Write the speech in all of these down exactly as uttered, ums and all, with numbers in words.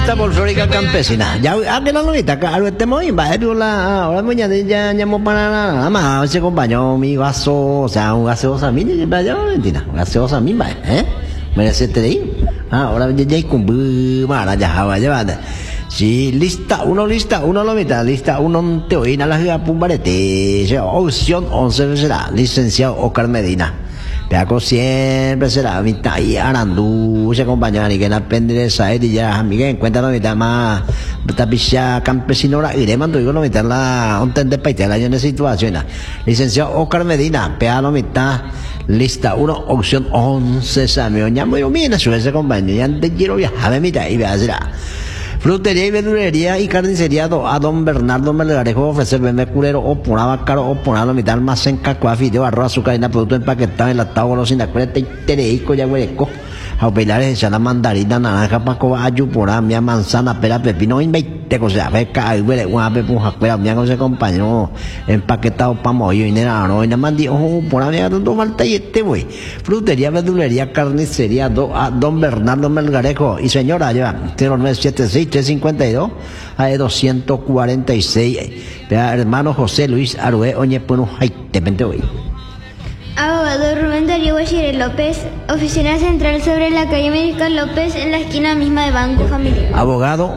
esta folclórica campesina. Ya, ah, que la lomita, claro, este movimiento, la, ahora mañana ya llamó para nada más, ese compañero, mi vaso, o sea, un gaseosa mini, vaya, mentira, gaseosa mini, ¿eh? Merece te digo. Ah, ahora ya ya con mara ya va llevada. Sí, lista uno, lista uno, lomita, lista uno, te oí, la ciudad Pumbarete, opción once será, licenciado Oscar Medina. Peaco siempre será mitad y Arandú, se acompaña y que la pende esa y ya Miguel encuentra la mitad más tapicia campesinora y le mando yo la mitad la un tende paite la en situación. Licenciado Oscar Medina, pea la mitad lista uno opción once samio ya muy bien eso ese compañero ya te quiero viajar a mitad y vea será. Frutería y verdulería y carnicería a don Bernardo Melgarejo ofrecer vende curero o ponaba caro o ponaba la mitad almacén cacua, fideo, arroz, azúcar, harina, producto empaquetado, enlatado, golosina, cuereta y tereico, ya hueco, jaupilares, echar la mandarina, naranja, pacoba, ayupora, mía, manzana, pera, pepino, inveite, o sea, beca, huele, guape, puja, cuera, mía, con ese compañero, empaquetado, pamoyo, y nera, no, y nada más, ojo, por mía, todo falta y este, güey. Frutería, verdulería, carnicería, do, a don Bernardo Melgarejo, y señora, ya, cero nueve siete seis tres cincuenta y dos a doscientos cuarenta y seis. Vea, hermano José Luis Arue Oñe Puno Haitepente hoy. Abogado Rubén Darío Guachire López, oficina central sobre la calle América López en la esquina misma de Banco Familiar. Abogado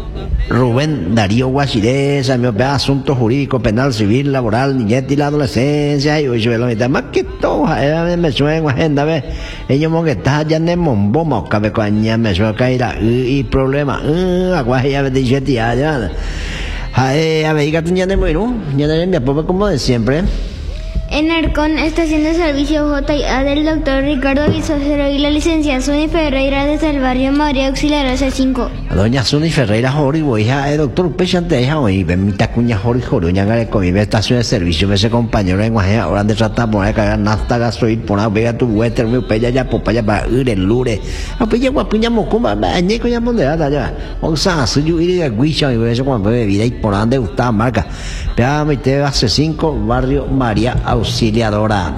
Rubén Darío Guachire, Samio Pea, asunto jurídico, penal, civil, laboral, niñez y la adolescencia, y hoy yo lo mitad más que todo, me suena agenda, ve, ellos mon que está ya en Momboma, o cabe coña, me suena caer y problema, agua ya me dice tía, ya, a ver, y que tú ya de muy, ¿no? Ya de mi apoyo como de siempre. En Arcón, estación de servicio J y A del doctor Ricardo Bizocero y la licenciada Suni Ferreira desde el barrio María Auxiliar C cinco. Doña Suni Ferreira Jori, voy a doctor Pechante, hija, hoy ven mi tacuña Jori Jori, ya que con mi estación de servicio, ese compañero en Guajea, ahora de tratar por ahí, cagar nafta, gasoil, poner, vega tu western, mi pella ya, popaya, para ir el lure. A pella, guapiña, mocumba, bañeco, ya, ponderada, ya. O sea, soy yo ir a Guicha, y eso cuando bebida y por donde gustaba marca. Pea, mi T V C cinco, barrio María Auxiliadora.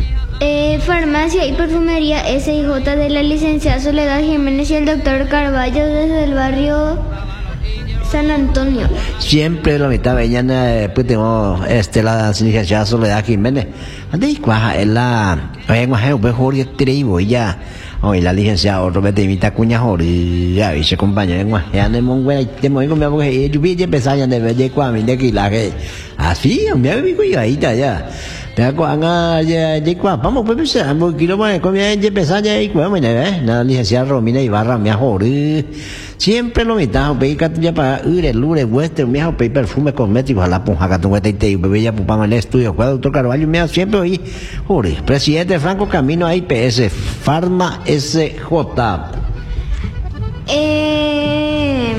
Eh, farmacia y perfumería S I J de la licenciada Soledad Jiménez y el doctor Carballo desde el barrio San Antonio. Siempre la mitad veían, eh, pues tengo este, la licenciada Soledad Jiménez. Ande y cuaja, es la, oye, guaje, pues Jorge Treibo, y ya. Hoy la licenciada Roberto y mi tacuña Jorge, ya, y se compañero en guaje, ande mon güey, te mo con mi abuelo, y yo vi que empezaban de ver de cuami de que la que, así, me había visto yo ahí, ya. Pero cuando ya ya vamos pues pensar un kilo más comía ya empezar ya y cuando me ve la licenciada Romina Ibarra me mejor siempre lo mitad peica ya para ir el lure western me ha perfume cosmético a la ponja que tú te te bebé ya pupamos en el estudio cuando doctor Carvalho me ha siempre oí jure presidente Franco Camino a I P S Farma S J. eh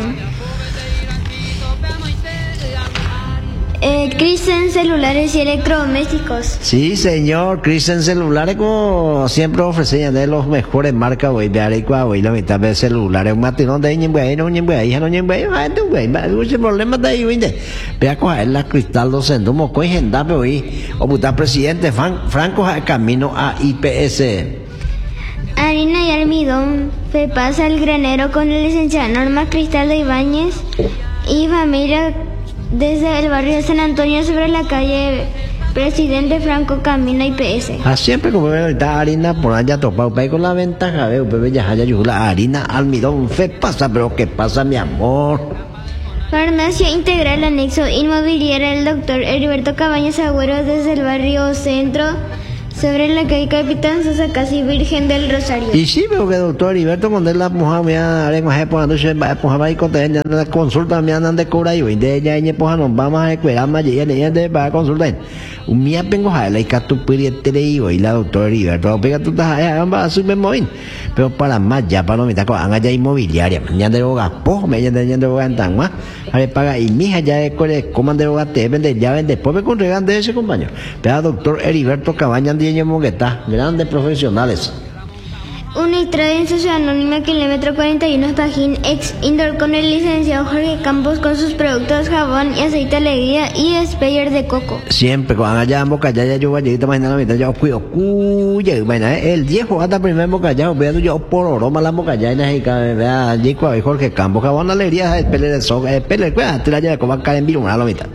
Eh, Crisen Celulares y Electrodomésticos. Sí, señor, Crisen Celulares como siempre ofrecían de los mejores marcas, güey, de Arequipa, güey, la mitad de celulares, un matinón de ñen, güey, no ñen, güey, hija no ñen, güey, gente, güey, muchos problemas de ahí, güey, ve a coger la Cristal dos en Dumo, coge en Dape, güey, o puta presidente Franco Camino a I P S. Harina y almidón, se pasa al granero con la licenciada Norma Cristal de Ibáñez y familia desde el barrio de San Antonio sobre la calle Presidente Franco Camino I P S. Ah, siempre como ven ahorita harina por allá topado, para con la ventaja, veo, bebé, ya haya la harina, almidón, fe pasa, pero ¿qué pasa, mi amor? Farmacia Integral Anexo Inmobiliaria el doctor Heriberto Cabañas Agüero desde el barrio Centro sobre la calle Capitán Sosa, casi Virgen del Rosario. Y sí, pero que doctor Heriberto, cuando él la puja, me haré más por la noche, puja, va y con ella, la consulta, me andan de cobra y de ella, ella, puja, nos vamos a escuela, más ella, ella, de para consultar. Un mía, vengo a la ica tu piriete y la doctora Heriberto, pega tu taja, va a subir móvil. Pero para más, ya para no me taco, haga ya inmobiliaria, ya de boga, po, me ya de de boga en tangua, a ver, paga, y mija, ya de cole, coman de boga, te vende, ya vende, después me conregan de ese compañero. Pero doctor Heriberto Cabañas, Mogueta, grandes profesionales. Una historia en Sociedad Anónima, kilómetro cuarenta y uno, Pajín, ex indoor, con el licenciado Jorge Campos con sus productos jabón y aceite alegría y speyer de coco. Siempre cuando allá en Bocayaya yo voy a llegar mañana a la mitad yo cuido cuya mañana el viejo hasta primer Bocayaya veo yo por oroma la Bocayaya y cada vez allí cuando Jorge Campos jabón alegría el pele de soga el pele cuida te la lleva como acá en Viruna a la mitad.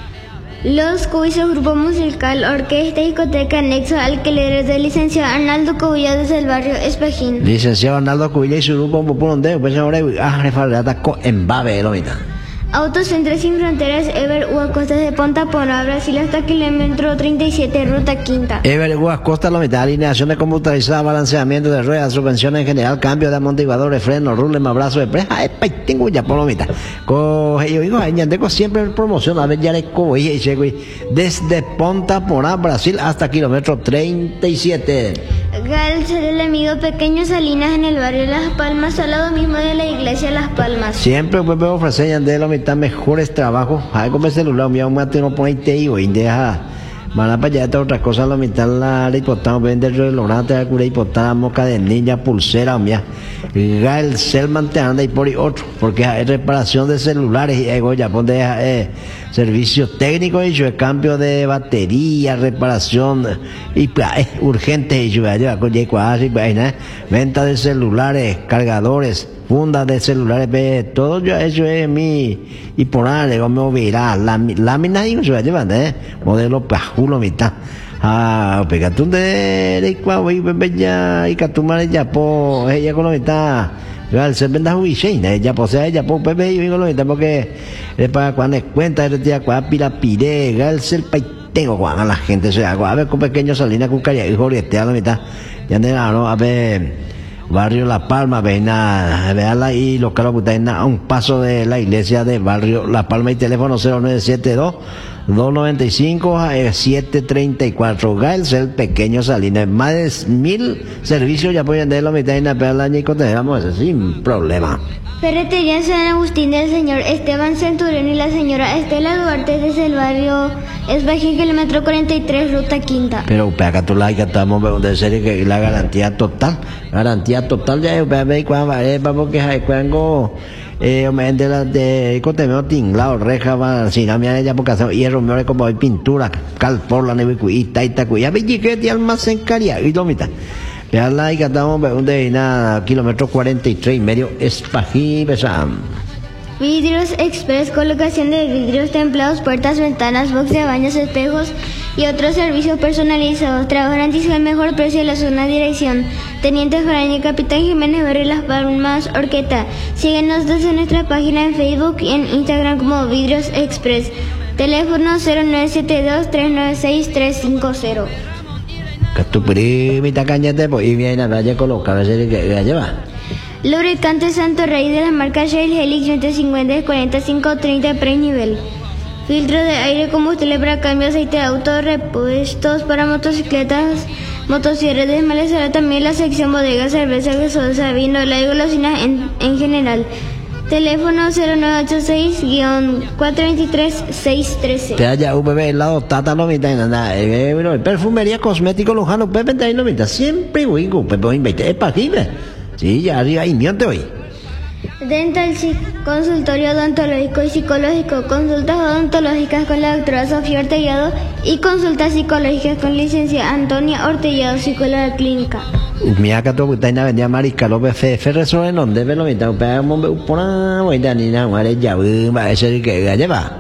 Los Cubillos, grupo musical, orquesta y discoteca anexo al alquiler del licenciado Arnaldo Cubilla desde el barrio Espajín. Licenciado Arnaldo Cubilla y su grupo por donde pues ahora ah refalata co en babe lo mitad. Autocentro Sin Fronteras, Ever Huacosta de Ponta Porá, Brasil hasta kilómetro treinta y siete, ruta quinta. Ever Huacosta, la mitad, alineación de computarizada, balanceamiento de ruedas, suspensiones en general, cambio de amortiguadores, frenos, rules, abrazo de presa, ay, tengo ya por la mitad. Coge, yo digo, ya tengo siempre promoción, a ver, ya le cojo y llego desde Ponta Porá, Brasil hasta kilómetro treinta y siete. Gal, el amigo Pequeño Salinas en el barrio Las Palmas, al lado mismo de la iglesia Las Palmas. Siempre pues me ofrecen de la mitad mejores trabajos. Ay, como el celular, mi mamá te no pone te y deja. Van a para allá de otras cosas, la mitad la hipotamo, vende relojante, la cura hipotamo, cadenilla, pulsera, mía. Gal, Selman te anda y por y otro, porque hay reparación de celulares y ego ya pone eh, servicios técnicos y yo cambio de batería, reparación y eh, urgente y yo ya con venta de celulares, cargadores, fundas de celulares, ve, todo yo eso es mi y por ahí le me viral lámina y yo llevan eh modelo pajulo mitad. Ah, pegatun de de cuau y bella y catumare ya po ella con la mitad. Gal se venda huicheina ella posee ella po pepe y con la mitad porque es para cuando cuenta el día cua pila pide gal ser tengo cuando la gente se haga a ver con pequeño Salina con calle y jorete a la mitad. Ya de no a ver Barrio La Palma, ven a veanla y local a un paso de la iglesia de Barrio La Palma y teléfono cero nueve siete dos, dos nueve cinco, siete tres cuatro. Gaels, el pequeño Salinas, más de mil servicios ya pueden de la mitad y la y contestamos eso sin problema. Ferretería San Agustín del señor Esteban Centurión y la señora Estela Duarte desde el barrio Espajín, kilómetro cuarenta y tres, ruta quinta. Pero acá tú la que estamos de serie que la garantía total, garantía total ya ve cuando va porque hay cuando eh me de la de cotemeo tinglado reja va sin a mí ya porque hace hierro me como hay pintura cal por la neve y taita cuya ve que te almacén caria y lo mitad. Ya la que estamos de nada kilómetro cuarenta y tres y medio Espajín besam. Vidrios Express, colocación de vidrios templados, puertas, ventanas, box de baños, espejos y otros servicios personalizados. Trabajo garantizado al mejor precio en la zona. Dirección Teniente Joraña, Capitán Jiménez, Barrio Las Palmas, Orqueta. Síguenos desde nuestra página en Facebook y en Instagram como Vidrios Express. Teléfono cero nueve siete dos, tres nueve seis, tres cinco cero. Que tu primita cañete pues y viene a vaya colocar ese que ya lleva. Lubricante Santo Rey de la marca Shell Helix ciento cincuenta, cuarenta y cinco, treinta pre-nivel. Filtro de aire, combustible para cambio, aceite de auto, repuestos para motocicletas, motosierras, desmalezadora, también la sección bodega, cerveza, gaseosa, vino, la y golosinas en, en general. Teléfono cero nueve ocho seis, cuatro dos tres, seis uno tres. Te haya un bebé helado, tata no mitad nada. Perfumería cosmético Lujano, Pepe te no mitad. Siempre voy con Pepe veinte. Es para aquí, sí, ya arriba y miente hoy. Dental Consultorio Odontológico y Psicológico. Consultas odontológicas con la doctora Sofía Ortellado y consultas psicológicas con licencia Antonia Ortellado, psicóloga clínica. Mi acá todo está en la avenida Marica López Ferreso en donde ve lo mitad. Pero me por ahí ya ni nada, madre ya va a ser que ya lleva.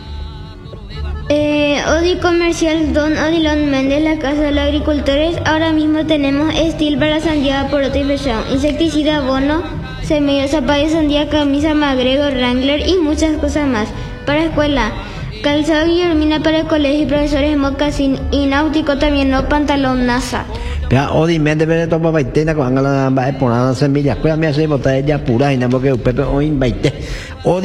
Eh, Odi Comercial Don Odilon Méndez, la casa de los agricultores. Ahora mismo tenemos Estil para sandía, poroto y pechón, insecticida, abono, semillas, zapallo, sandía, camisa, magrego, Wrangler y muchas cosas más. Para escuela, calzado Guillermina para el colegio y profesores, mocasín y náutico también, no pantalón NASA. Ya, Odi Méndez, pero toma baitena con la semilla. Cuéntame así, botar ella pura y nada porque Pepe hoy baite.